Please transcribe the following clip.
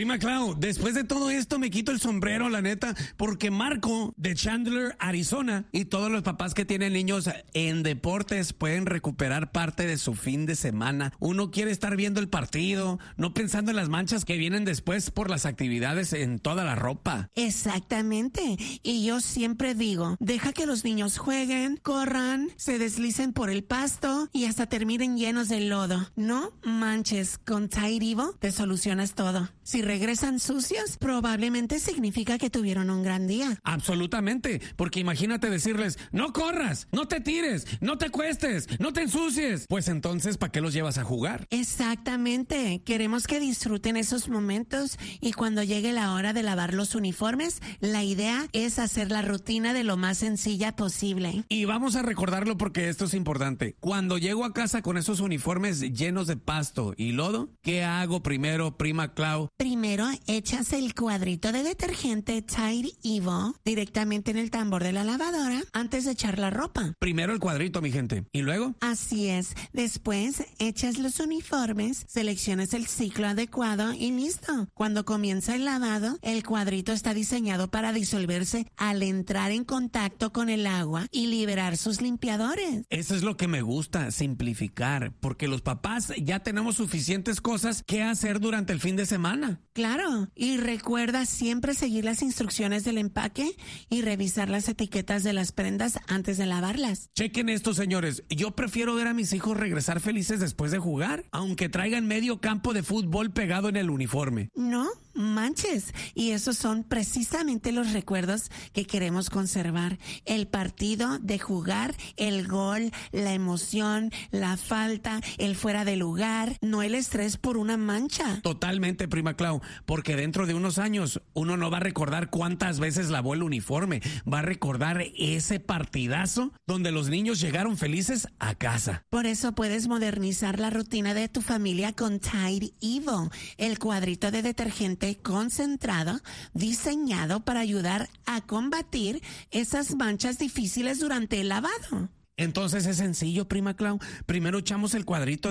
Prima Clau, después de todo esto me quito el sombrero, la neta, porque Marco de Chandler, Arizona, y todos los papás que tienen niños en deportes pueden recuperar parte de su fin de semana. Uno quiere estar viendo el partido, no pensando en las manchas que vienen después por las actividades en toda la ropa. Exactamente. Y yo siempre digo, deja que los niños jueguen, corran, se deslicen por el pasto y hasta terminen llenos de lodo. No manches, con Tide Evo te solucionas todo. Si regresan sucios, probablemente significa que tuvieron un gran día. Absolutamente, porque imagínate decirles, no corras, no te tires, no te cuestes, no te ensucies. Pues entonces, ¿para qué los llevas a jugar? Exactamente, queremos que disfruten esos momentos y cuando llegue la hora de lavar los uniformes, la idea es hacer la rutina de lo más sencilla posible. Y vamos a recordarlo porque esto es importante. Cuando llego a casa con esos uniformes llenos de pasto y lodo, ¿qué hago primero, Prima Clau? Primero, echas el cuadrito de detergente Tide Evo directamente en el tambor de la lavadora antes de echar la ropa. Primero el cuadrito, mi gente. ¿Y luego? Así es. Después, echas los uniformes, seleccionas el ciclo adecuado y listo. Cuando comienza el lavado, el cuadrito está diseñado para disolverse al entrar en contacto con el agua y liberar sus limpiadores. Eso es lo que me gusta, simplificar, porque los papás ya tenemos suficientes cosas que hacer durante el fin de semana. Claro, y recuerda siempre seguir las instrucciones del empaque y revisar las etiquetas de las prendas antes de lavarlas. Chequen esto, señores. Yo prefiero ver a mis hijos regresar felices después de jugar, aunque traigan medio campo de fútbol pegado en el uniforme. No manches, y esos son precisamente los recuerdos que queremos conservar. El partido de jugar, el gol, la emoción, la falta, el fuera de lugar, no el estrés por una mancha. Totalmente, Prima Clau, porque dentro de unos años uno no va a recordar cuántas veces lavó el uniforme, va a recordar ese partidazo donde los niños llegaron felices a casa. Por eso puedes modernizar la rutina de tu familia con Tide Evo, el cuadrito de detergente concentrado diseñado para ayudar a combatir esas manchas difíciles durante el lavado. Entonces es sencillo, Prima Clau. Primero echamos el cuadrito